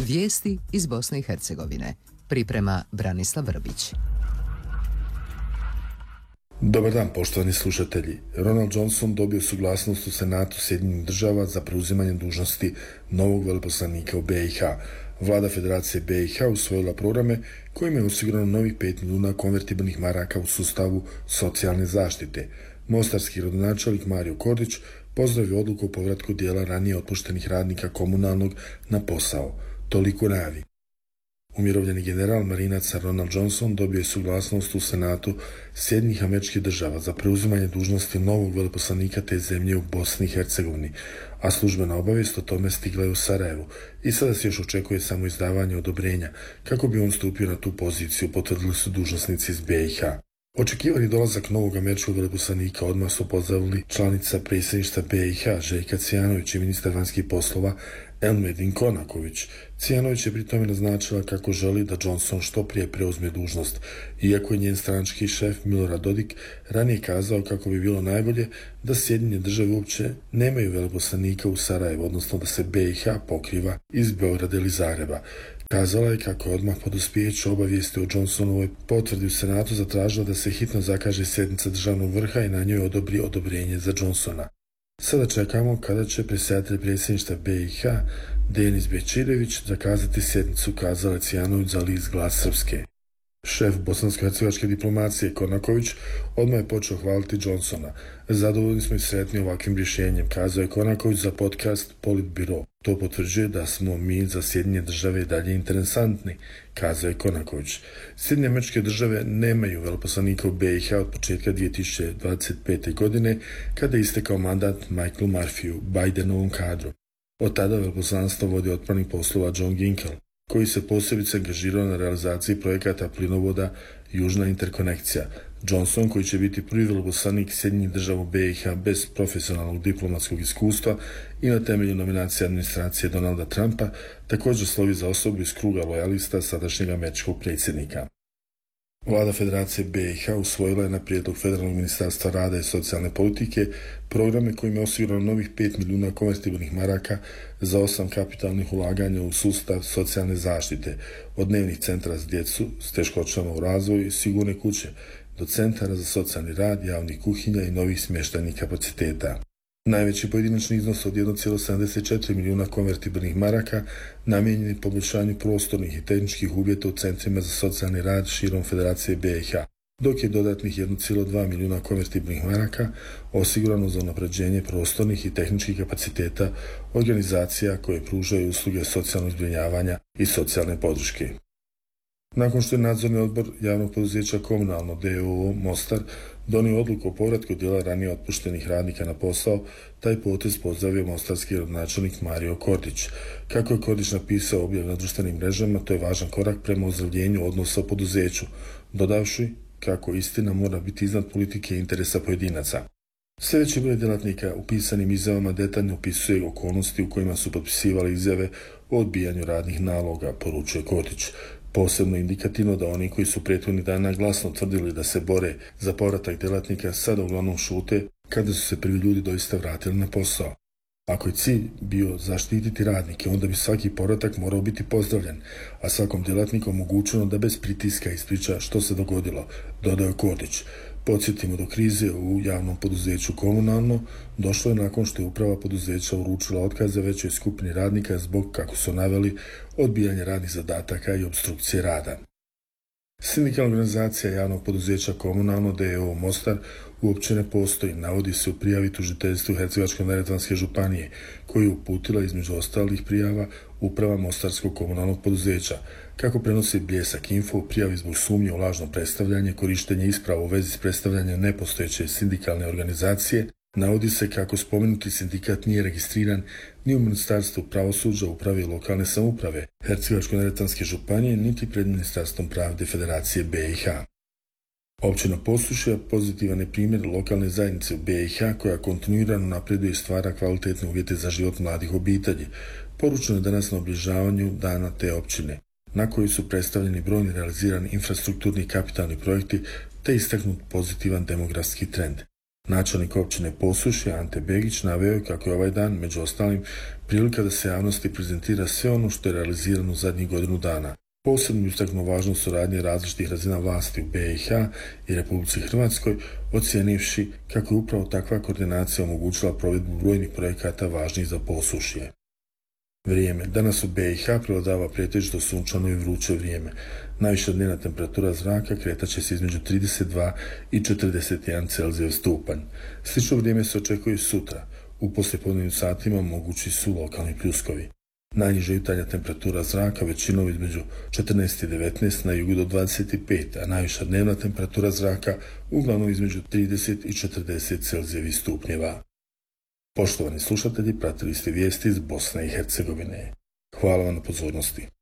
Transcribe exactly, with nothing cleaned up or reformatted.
Vijesti iz Bosne i Hercegovine. Priprema Branislav Vrbić. Dobar dan, poštovani slušatelji. Ronald Johnson dobio suglasnost u Senatu Sjedinjenih država za preuzimanje dužnosti novog veleposlanika u B i H. Vlada Federacije B i H usvojila programe kojima je osigurano novih pet milijuna konvertibilnih maraka u sustavu socijalne zaštite. Mostarski rodonačelnik Mario Kordić pozdravio odluku o povratku dijela ranije otpuštenih radnika komunalnog na posao. Toliko najavi. Umirovljeni general marinaca Ronald Johnson dobio je suglasnost u Senatu Sjedinjenih Američkih Država za preuzimanje dužnosti novog veleposlanika te zemlje u Bosni i Hercegovini, a službena obavijest o tome stigla je u Sarajevu i sada se još očekuje samo izdavanje odobrenja kako bi on stupio na tu poziciju, potvrdili su dužnosnici iz B i H. Očekivani dolazak novog američkog veleposlanika odmah su pozdravili članica predsjedništva B i H Željka Cijanović i ministar vanjskih poslova Elmedin Konaković. Cijanović je pri tome naznačila kako želi da Johnson što prije preuzme dužnost, iako je njen stranački šef Milorad Dodik ranije kazao kako bi bilo najbolje da Sjedinjene države uopće nemaju veleposlanika u Sarajevu, odnosno da se B i H pokriva iz Beograda ili Zagreba. Kazala je kako je odmah po dospijeću obavijesti o Johnsonovoj potvrdi u Senatu zatražila da se hitno zakaže sjednica državnog vrha i na njoj odobri odobrenje za Johnsona. Sada čekamo kada će predsjedatelj predsjedništva B i H Denis Bečirević zakazati sjednicu, kazala je Cijanović za list Glas Srpske. Šef bosansko-hercegovačke diplomacije Konaković odmah je počeo hvaliti Johnsona. Zadovoljni smo i sretni ovakvim rješenjem, kazao je Konaković za podcast Politbiro. To potvrđuje da smo mi za Sjedinjene države dalje interesantni, kazao je Konaković. Sjedinjene Američke Države nemaju veleposlanika u B i H od početka dvije tisuće dvadeset pete. godine, kada je istekao mandat Michaelu Murphyu, Bidenovom kadru. Od tada veleposlanstvo vodi otpravnik poslova John Ginkel, koji se posebice angažirao na realizaciji projekata plinovoda Južna interkonekcija. Johnson, koji će biti prvi veleposlanik Sjedinjenih država u B i H bez profesionalnog diplomatskog iskustva i na temelju nominacije administracije Donalda Trumpa, također slovi za osobu iz kruga lojalista sadašnjeg američkog predsjednika. Vlada Federacije B i H usvojila je na prijedlog Federalnog ministarstva rada i socijalne politike programe kojima je osigurano novih pet milijuna konvertibilnih maraka za osam kapitalnih ulaganja u sustav socijalne zaštite, od dnevnih centara za djecu s teškoćama u razvoju i sigurne kuće, do centara za socijalni rad, javnih kuhinja i novih smještajnih kapaciteta. Najveći pojedinačni iznos od jedan zarez sedamdeset četiri milijuna konvertibilnih maraka namijenjen je poboljšanju prostornih i tehničkih uvjeta u centrima za socijalni rad širom Federacije B i H, dok je dodatnih jedan zarez dva milijuna konvertibilnih maraka osigurano za unapređenje prostornih i tehničkih kapaciteta organizacija koje pružaju usluge socijalnog zbrinjavanja i socijalne podrške. Nakon što je nadzorni odbor javnog poduzeća Komunalno d o o Mostar donio odluku o povratku dijela ranije otpuštenih radnika na posao, taj potez pozdravio mostarski gradonačelnik Mario Kordić. Kako je Kordić napisao objav na društvenim mrežama, to je važan korak prema ozdravljenju odnosa u poduzeću, dodavši kako istina mora biti iznad politike i interesa pojedinaca. Sve veći broj djelatnika u pisanim izjavama detaljno opisuje okolnosti u kojima su potpisivali izjave o odbijanju radnih naloga, poručuje Kordić. Posebno indikativno da oni koji su prethodnih dana glasno tvrdili da se bore za povratak djelatnika sada uglavnom šute kada su se prvi ljudi doista vratili na posao. Ako je cilj bio zaštititi radnike, onda bi svaki povratak morao biti pozdravljen, a svakom djelatniku omogućeno da bez pritiska ispriča što se dogodilo, dodao je Kordić. Podsjetimo, do krize u javnom poduzeću Komunalno došlo je nakon što je uprava poduzeća uručila otkaze većoj skupini radnika zbog, kako su naveli, odbijanja radnih zadataka i opstrukcije rada. Sindikalna organizacija javnog poduzeća Komunalno d o o Mostar uopće ne postoji, navodi se u prijavi tužiteljstvu Hercegovačko-neretvanske županije, koju je uputila između ostalih prijava uprava Mostarskog komunalnog poduzeća. Kako prenosi Bljesak Info, u prijavi zbog sumnje u lažno predstavljanje, korištenje isprava u vezi s predstavljanjem nepostojeće sindikalne organizacije, navodi se kako spomenuti sindikat nije registriran ni u Ministarstvu pravosuđa, uprave i lokalne samouprave Hercegovačko-neretvanske županije, niti pred Ministarstvom pravde Federacije B i H. Općina Posušja pozitivan je primjer lokalne zajednice u B i H koja kontinuirano napreduje i stvara kvalitetne uvjete za život mladih obitelji. Poručeno je danas na obilježavanju dana te općine, na koji su predstavljeni brojni realizirani infrastrukturni i kapitalni projekti te istaknut pozitivan demografski trend. Načelnik općine Posušje Ante Begić naveo je kako je ovaj dan, među ostalim, prilika da se javnosti prezentira sve ono što je realizirano u zadnjih godinu dana. Posebno istaknuo važnost suradnje različitih razina vlasti u B i H i Republici Hrvatskoj, ocijenivši kako je upravo takva koordinacija omogućila provedbu brojnih projekata važnih za Posušje. Vrijeme. Danas u B i H prevladava pretežito sunčano i vruće vrijeme. Najviša dnevna temperatura zraka kretat će se između trideset dva i četrdeset jedan Celzijev stupanj. Slično vrijeme se očekuje i sutra. U poslijepodnevnim satima mogući su lokalni pljuskovi. Najniža jutarnja temperatura zraka većinom između četrnaest i devetnaest, na jugu do dvadeset pet, a najviša dnevna temperatura zraka uglavnom između trideset i četrdeset Celzijevih stupnjeva. Poštovani slušatelji, pratili ste vijesti iz Bosne i Hercegovine. Hvala vam na pozornosti.